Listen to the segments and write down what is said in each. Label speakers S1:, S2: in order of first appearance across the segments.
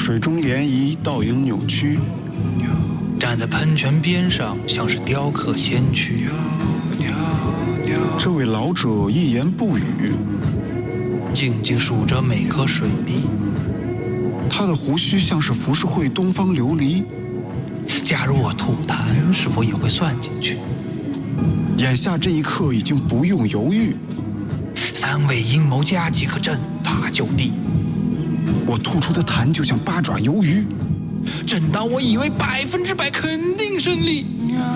S1: 水中涟漪，倒影扭曲，
S2: 站在喷泉边上，像是雕刻先驱。
S1: 这位老者一言不语，
S2: 静静数着每颗水滴。
S1: 他的胡须像是浮世绘东方琉璃。
S2: 假如我吐痰，是否也会算进去？
S1: 眼下这一刻已经不用犹豫。
S2: 3位阴谋家即可阵法就地。
S1: 我吐出的痰就像八爪鱿鱼。
S2: 正当我以为100%肯定胜利。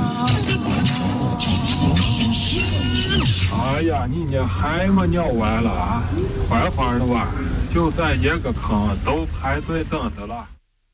S3: 哎呀，你还没尿完了啊？快快的吧，就在一个坑，都排队等着了。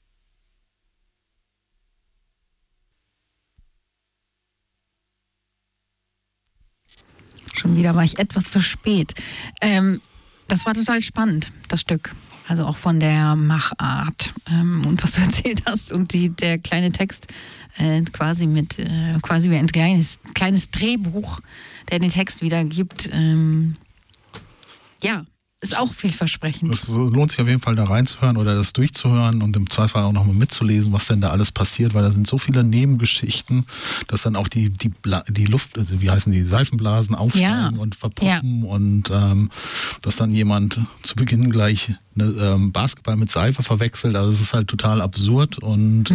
S4: Schon wieder war ich etwas zu spät. Das war total spannend, das Stück. Also auch von der Machart und was du erzählt hast und der kleine Text quasi wie ein kleines Drehbuch, der den Text wiedergibt. Ja, ist auch vielversprechend.
S5: Es lohnt sich auf jeden Fall da reinzuhören oder das durchzuhören und im Zweifel auch nochmal mitzulesen, was denn da alles passiert, weil da sind so viele Nebengeschichten, dass dann auch die Luft, also wie heißen die, Seifenblasen aufsteigen und verpuffen und dass dann jemand zu Beginn gleich Basketball mit Seife verwechselt. Also es ist halt total absurd und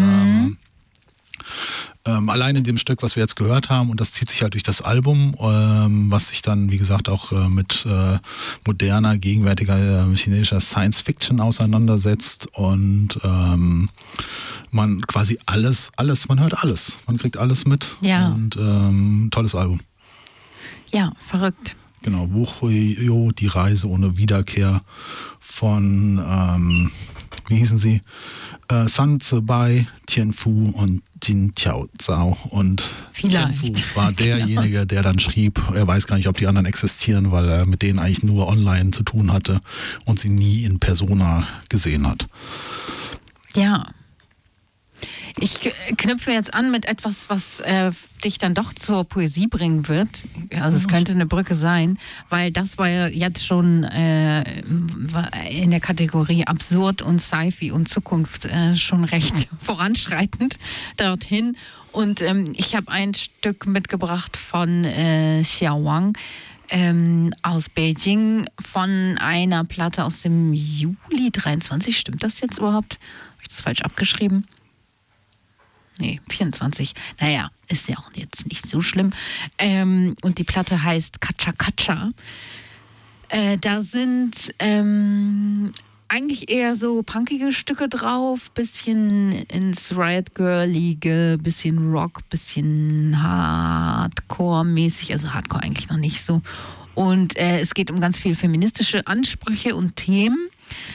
S5: allein in dem Stück, was wir jetzt gehört haben, und das zieht sich halt durch das Album, was sich dann, wie gesagt, auch mit moderner, gegenwärtiger chinesischer Science-Fiction auseinandersetzt und man quasi alles, man hört alles, man kriegt alles mit und tolles Album.
S4: Ja, verrückt.
S5: Genau, Wuchuyo, die Reise ohne Wiederkehr von, wie hießen sie? Sun Zibai, Tianfu und Jin Tiao Zhao. Und Tianfu war derjenige, der dann schrieb, er weiß gar nicht, ob die anderen existieren, weil er mit denen eigentlich nur online zu tun hatte und sie nie in Persona gesehen hat.
S4: Ja. Ich knüpfe jetzt an mit etwas, was dich dann doch zur Poesie bringen wird. Also es könnte eine Brücke sein, weil das war ja jetzt schon in der Kategorie Absurd und Sci-Fi und Zukunft schon recht voranschreitend dorthin. Und ich habe ein Stück mitgebracht von Xiao Wang aus Beijing von einer Platte aus dem Juli 23. Stimmt das jetzt überhaupt? Habe ich das falsch abgeschrieben? Nee, 24. Naja, ist ja auch jetzt nicht so schlimm. Und die Platte heißt Kacha Kacha. Da sind eigentlich eher so punkige Stücke drauf, bisschen ins Riot Girl-ige, bisschen Rock, bisschen Hardcore-mäßig, also Hardcore eigentlich noch nicht so. Und es geht um ganz viele feministische Ansprüche und Themen.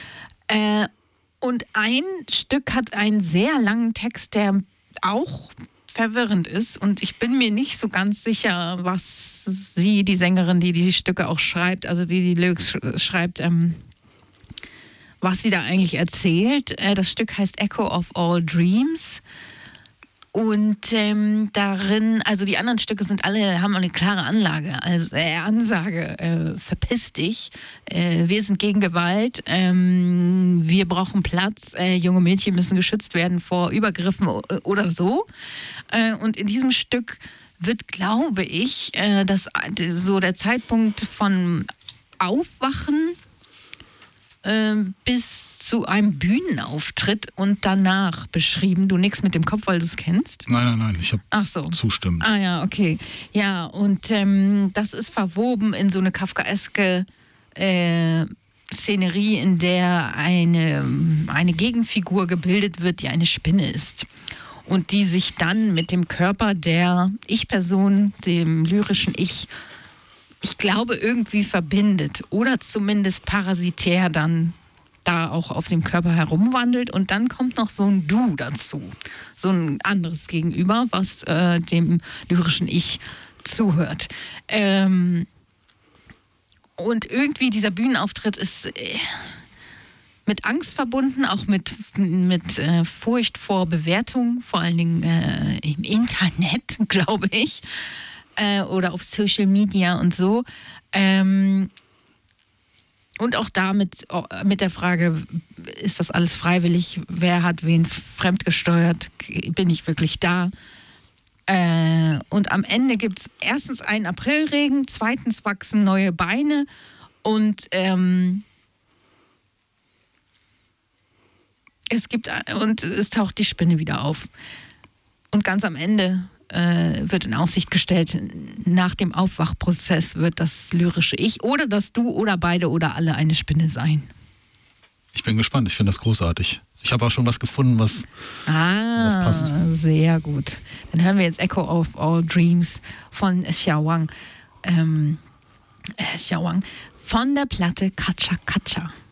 S4: Und ein Stück hat einen sehr langen Text, der auch verwirrend ist und ich bin mir nicht so ganz sicher, was sie, die Sängerin, die Stücke auch schreibt, also die Lyrics schreibt, was sie da eigentlich erzählt. Das Stück heißt Echo of All Dreams und darin, also die anderen Stücke haben eine klare Ansage, verpiss dich, wir sind gegen Gewalt, wir brauchen Platz, junge Mädchen müssen geschützt werden vor Übergriffen oder so. Und in diesem Stück wird, glaube ich, so der Zeitpunkt von Aufwachen bis zu einem Bühnenauftritt und danach beschrieben. Du nickst mit dem Kopf, weil du es kennst?
S5: Nein, ich habe zustimmt.
S4: Ah ja, okay. Ja, und das ist verwoben in so eine kafkaeske Szenerie, in der eine Gegenfigur gebildet wird, die eine Spinne ist. Und die sich dann mit dem Körper der Ich-Person, dem lyrischen Ich glaube, irgendwie verbindet oder zumindest parasitär dann da auch auf dem Körper herumwandelt und dann kommt noch so ein Du dazu, so ein anderes Gegenüber, was dem lyrischen Ich zuhört. Und irgendwie dieser Bühnenauftritt ist mit Angst verbunden, auch mit Furcht vor Bewertung, vor allen Dingen im Internet, glaube ich. Oder auf Social Media und so. Und auch damit mit der Frage, ist das alles freiwillig? Wer hat wen fremdgesteuert? Bin ich wirklich da? Und am Ende gibt es erstens einen Aprilregen, zweitens wachsen neue Beine und es taucht die Spinne wieder auf. Und ganz am Ende wird in Aussicht gestellt, nach dem Aufwachprozess wird das lyrische Ich oder das Du oder beide oder alle eine Spinne sein.
S5: Ich bin gespannt, ich finde das großartig. Ich habe auch schon was gefunden, was passt.
S4: Sehr gut. Dann hören wir jetzt Echo of All Dreams von Xiao Wang. Xiao Wang von der Platte Kacha Kacha.